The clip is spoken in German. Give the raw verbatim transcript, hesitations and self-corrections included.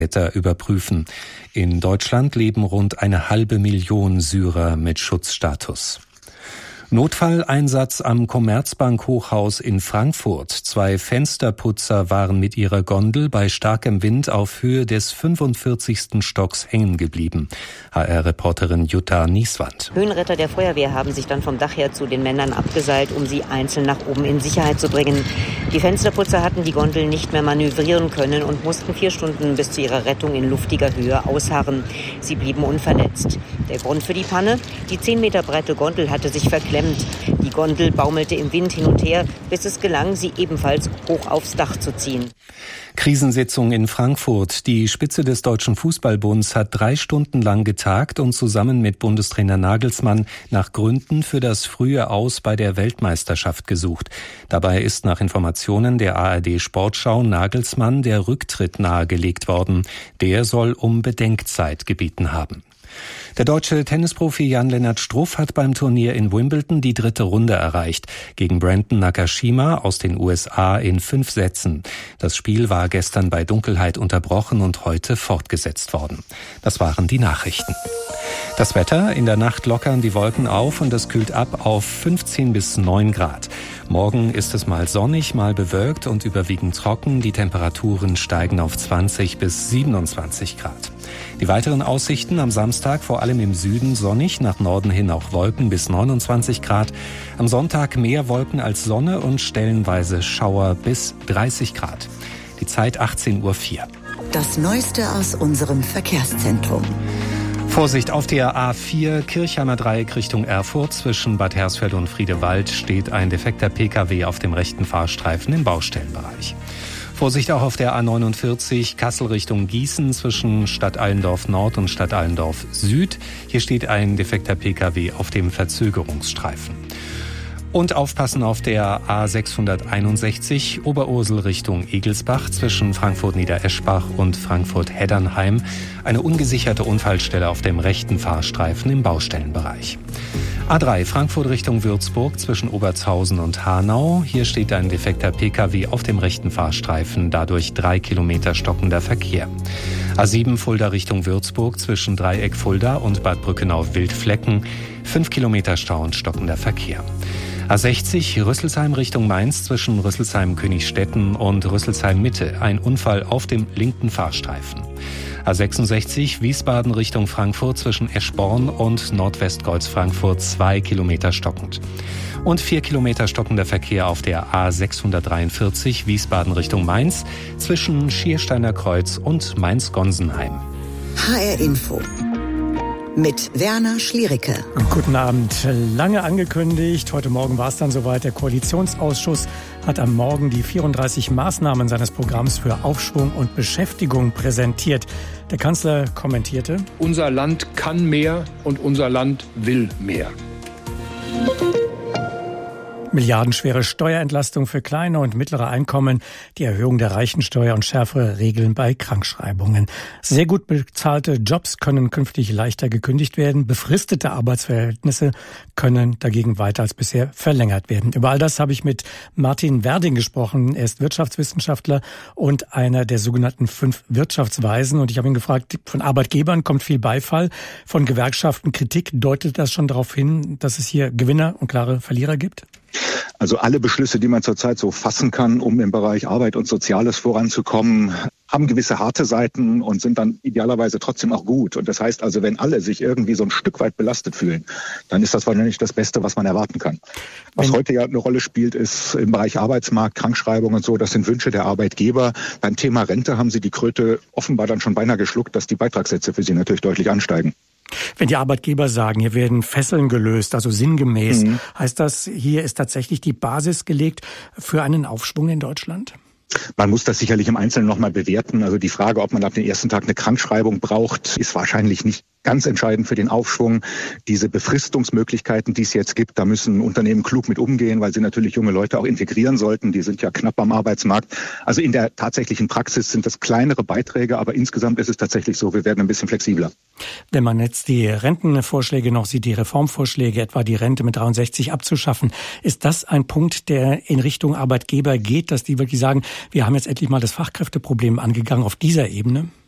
überprüfen. In Deutschland leben rund eine halbe Million Syrer mit Schutzstatus. Notfalleinsatz am Commerzbank-Hochhaus in Frankfurt. Zwei Fensterputzer waren mit ihrer Gondel bei starkem Wind auf Höhe des fünfundvierzigsten Stocks hängen geblieben. H R-Reporterin Jutta Nieswand. Höhenretter der Feuerwehr haben sich dann vom Dach her zu den Männern abgeseilt, um sie einzeln nach oben in Sicherheit zu bringen. Die Fensterputzer hatten die Gondel nicht mehr manövrieren können und mussten vier Stunden bis zu ihrer Rettung in luftiger Höhe ausharren. Sie blieben unverletzt. Der Grund für die Panne? Die zehn Meter breite Gondel hatte sich verklemmt. Die Gondel baumelte im Wind hin und her, bis es gelang, sie ebenfalls hoch aufs Dach zu ziehen. Krisensitzung in Frankfurt. Die Spitze des Deutschen Fußballbunds hat drei Stunden lang getagt und zusammen mit Bundestrainer Nagelsmann nach Gründen für das frühe Aus bei der Weltmeisterschaft gesucht. Dabei ist nach Informationen der A R D Sportschau Nagelsmann der Rücktritt nahegelegt worden. Der soll um Bedenkzeit gebeten haben. Der deutsche Tennisprofi Jan-Lennart Struff hat beim Turnier in Wimbledon die dritte Runde erreicht. Gegen Brandon Nakashima aus den U S A in fünf Sätzen. Das Spiel war gestern bei Dunkelheit unterbrochen und heute fortgesetzt worden. Das waren die Nachrichten. Das Wetter: In der Nacht lockern die Wolken auf und es kühlt ab auf fünfzehn bis neun Grad. Morgen ist es mal sonnig, mal bewölkt und überwiegend trocken. Die Temperaturen steigen auf zwanzig bis siebenundzwanzig Grad. Die weiteren Aussichten: am Samstag vor allem im Süden sonnig, nach Norden hin auch Wolken bis neunundzwanzig Grad. Am Sonntag mehr Wolken als Sonne und stellenweise Schauer bis dreißig Grad. Die Zeit achtzehn Uhr vier. Das Neueste aus unserem Verkehrszentrum. Vorsicht, auf der A vier Kirchheimer Dreieck Richtung Erfurt. Zwischen Bad Hersfeld und Friedewald steht ein defekter P K W auf dem rechten Fahrstreifen im Baustellenbereich. Vorsicht auch auf der A neunundvierzig Kassel Richtung Gießen zwischen Stadt Allendorf Nord und Stadt Allendorf Süd. Hier steht ein defekter P K W auf dem Verzögerungsstreifen. Und aufpassen auf der A sechshunderteinundsechzig Oberursel Richtung Egelsbach zwischen Frankfurt-Niedereschbach und Frankfurt-Heddernheim. Eine ungesicherte Unfallstelle auf dem rechten Fahrstreifen im Baustellenbereich. A drei Frankfurt Richtung Würzburg zwischen Obertshausen und Hanau. Hier steht ein defekter P K W auf dem rechten Fahrstreifen, dadurch drei Kilometer stockender Verkehr. A sieben Fulda Richtung Würzburg zwischen Dreieck Fulda und Bad Brückenau-Wildflecken. Fünf Kilometer Stau und stockender Verkehr. A sechzig Rüsselsheim Richtung Mainz zwischen Rüsselsheim-Königstetten und Rüsselsheim-Mitte. Ein Unfall auf dem linken Fahrstreifen. A sechsundsechzig Wiesbaden Richtung Frankfurt zwischen Eschborn und Nordwestkreuz Frankfurt. Zwei Kilometer stockend. Und vier Kilometer stockender Verkehr auf der A sechshundertdreiundvierzig Wiesbaden Richtung Mainz zwischen Schiersteiner Kreuz und Mainz-Gonsenheim. H R Info mit Werner Schliericke. Guten Abend. Lange angekündigt. Heute Morgen war es dann soweit. Der Koalitionsausschuss hat am Morgen die vierunddreißig Maßnahmen seines Programms für Aufschwung und Beschäftigung präsentiert. Der Kanzler kommentierte: Unser Land kann mehr und unser Land will mehr. Milliardenschwere Steuerentlastung für kleine und mittlere Einkommen, die Erhöhung der Reichensteuer und schärfere Regeln bei Krankschreibungen. Sehr gut bezahlte Jobs können künftig leichter gekündigt werden. Befristete Arbeitsverhältnisse können dagegen weiter als bisher verlängert werden. Über all das habe ich mit Martin Werding gesprochen. Er ist Wirtschaftswissenschaftler und einer der sogenannten fünf Wirtschaftsweisen. Und ich habe ihn gefragt, von Arbeitgebern kommt viel Beifall, von Gewerkschaften Kritik. Deutet das schon darauf hin, dass es hier Gewinner und klare Verlierer gibt? Also alle Beschlüsse, die man zurzeit so fassen kann, um im Bereich Arbeit und Soziales voranzukommen, haben gewisse harte Seiten und sind dann idealerweise trotzdem auch gut. Und das heißt also, wenn alle sich irgendwie so ein Stück weit belastet fühlen, dann ist das wahrscheinlich das Beste, was man erwarten kann. Was wenn heute ja eine Rolle spielt, ist im Bereich Arbeitsmarkt, Krankschreibung und so, das sind Wünsche der Arbeitgeber. Beim Thema Rente haben sie die Kröte offenbar dann schon beinahe geschluckt, dass die Beitragssätze für sie natürlich deutlich ansteigen. Wenn die Arbeitgeber sagen, hier werden Fesseln gelöst, also sinngemäß, mhm. heißt das, hier ist tatsächlich die Basis gelegt für einen Aufschwung in Deutschland? Man muss das sicherlich im Einzelnen nochmal bewerten. Also die Frage, ob man ab dem ersten Tag eine Krankschreibung braucht, ist wahrscheinlich nicht ganz entscheidend für den Aufschwung. Diese Befristungsmöglichkeiten, die es jetzt gibt, da müssen Unternehmen klug mit umgehen, weil sie natürlich junge Leute auch integrieren sollten. Die sind ja knapp am Arbeitsmarkt. Also in der tatsächlichen Praxis sind das kleinere Beiträge, aber insgesamt ist es tatsächlich so, wir werden ein bisschen flexibler. Wenn man jetzt die Rentenvorschläge noch sieht, die Reformvorschläge, etwa die Rente mit dreiundsechzig abzuschaffen, ist das ein Punkt, der in Richtung Arbeitgeber geht, dass die wirklich sagen, wir haben jetzt endlich mal das Fachkräfteproblem angegangen auf dieser Ebene?